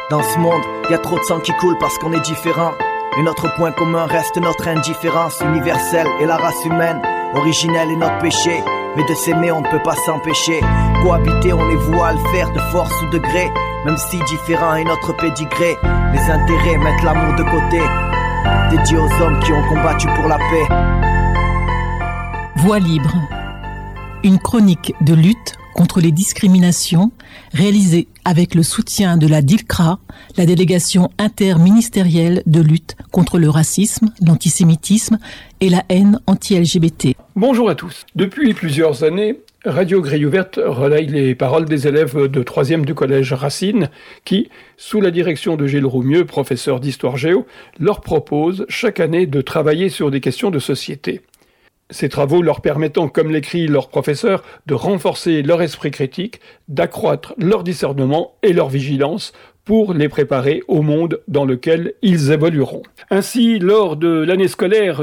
Dans ce monde, y a trop de sang qui coule parce qu'on est différent. Et notre point commun reste notre indifférence universelle et la race humaine. Originelle est notre péché, mais de s'aimer on ne peut pas s'empêcher. Cohabiter on est voué à le faire de force ou de gré. Même si différent est notre pédigré, les intérêts mettent l'amour de côté. Dédié aux hommes qui ont combattu pour la paix. Voix libre. Une chronique de lutte contre les discriminations réalisée avec le soutien de la DILCRA, la délégation interministérielle de lutte contre le racisme, l'antisémitisme et la haine anti-LGBT. Bonjour à tous. Depuis plusieurs années, Radio Grille Ouverte relaye les paroles des élèves de 3e du collège Racine qui, sous la direction de Gilles Roumieux, professeur d'histoire géo, leur propose chaque année de travailler sur des questions de société. Ces travaux leur permettant, comme l'écrit leur professeur, de renforcer leur esprit critique, d'accroître leur discernement et leur vigilance pour les préparer au monde dans lequel ils évolueront. Ainsi, lors de l'année scolaire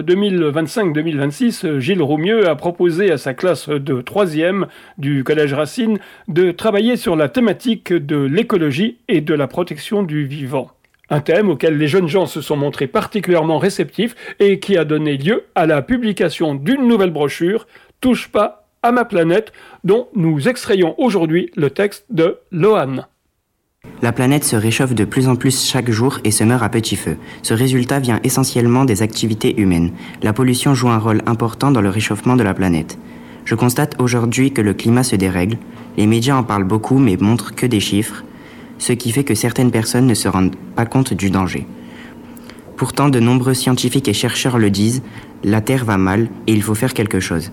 2025-2026, Gilles Roumieux a proposé à sa classe de 3e du Collège Racine de travailler sur la thématique de l'écologie et de la protection du vivant. Un thème auquel les jeunes gens se sont montrés particulièrement réceptifs et qui a donné lieu à la publication d'une nouvelle brochure, Touche pas à ma planète, dont nous extrayons aujourd'hui le texte de Lohan. La planète se réchauffe de plus en plus chaque jour et se meurt à petit feu. Ce résultat vient essentiellement des activités humaines. La pollution joue un rôle important dans le réchauffement de la planète. Je constate aujourd'hui que le climat se dérègle. Les médias en parlent beaucoup mais montrent que des chiffres, ce qui fait que certaines personnes ne se rendent pas compte du danger. Pourtant, de nombreux scientifiques et chercheurs le disent, la Terre va mal et il faut faire quelque chose.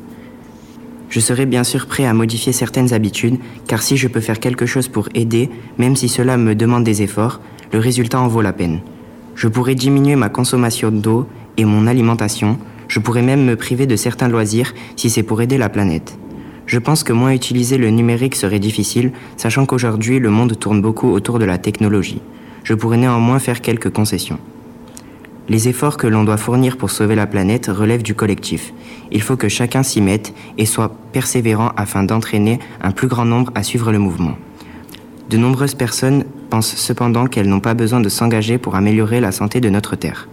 Je serai bien sûr prêt à modifier certaines habitudes, car si je peux faire quelque chose pour aider, même si cela me demande des efforts, le résultat en vaut la peine. Je pourrais diminuer ma consommation d'eau et mon alimentation, je pourrais même me priver de certains loisirs si c'est pour aider la planète. Je pense que moins utiliser le numérique serait difficile, sachant qu'aujourd'hui le monde tourne beaucoup autour de la technologie. Je pourrais néanmoins faire quelques concessions. Les efforts que l'on doit fournir pour sauver la planète relèvent du collectif. Il faut que chacun s'y mette et soit persévérant afin d'entraîner un plus grand nombre à suivre le mouvement. De nombreuses personnes pensent cependant qu'elles n'ont pas besoin de s'engager pour améliorer la santé de notre Terre.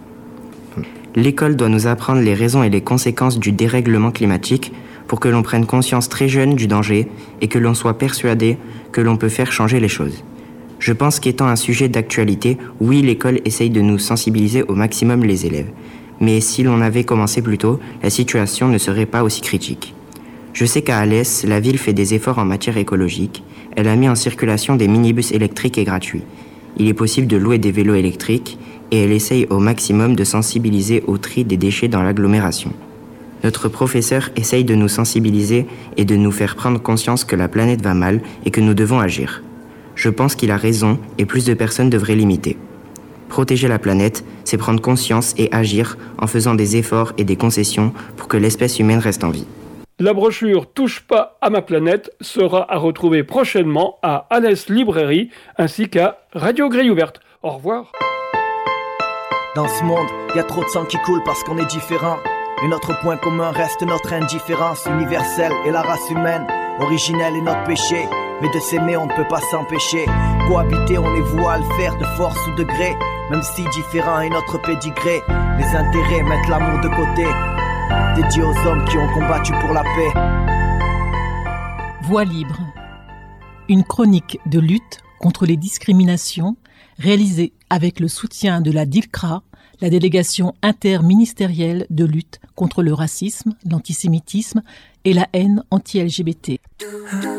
L'école doit nous apprendre les raisons et les conséquences du dérèglement climatique pour que l'on prenne conscience très jeune du danger et que l'on soit persuadé que l'on peut faire changer les choses. Je pense qu'étant un sujet d'actualité, oui, l'école essaye de nous sensibiliser au maximum les élèves. Mais si l'on avait commencé plus tôt, la situation ne serait pas aussi critique. Je sais qu'à Alès, la ville fait des efforts en matière écologique. Elle a mis en circulation des minibus électriques et gratuits. Il est possible de louer des vélos électriques et elle essaye au maximum de sensibiliser au tri des déchets dans l'agglomération. Notre professeur essaye de nous sensibiliser et de nous faire prendre conscience que la planète va mal et que nous devons agir. Je pense qu'il a raison et plus de personnes devraient l'imiter. Protéger la planète, c'est prendre conscience et agir en faisant des efforts et des concessions pour que l'espèce humaine reste en vie. La brochure Touche pas à ma planète sera à retrouver prochainement à Alès Librairie ainsi qu'à Radio Grille Ouverte. Au revoir. Dans ce monde, y a trop de sang qui coule parce qu'on est différent. Et notre point commun reste notre indifférence universelle et la race humaine. Originelle est notre péché, mais de s'aimer on ne peut pas s'empêcher. Cohabiter on est voué à le faire de force ou de gré. Même si différent est notre pédigré, les intérêts mettent l'amour de côté. Dédié aux hommes qui ont combattu pour la paix. Voix libre. Une chronique de lutte contre les discriminations réalisée avec le soutien de la DILCRA, la délégation interministérielle de lutte contre le racisme, l'antisémitisme et la haine anti-LGBT.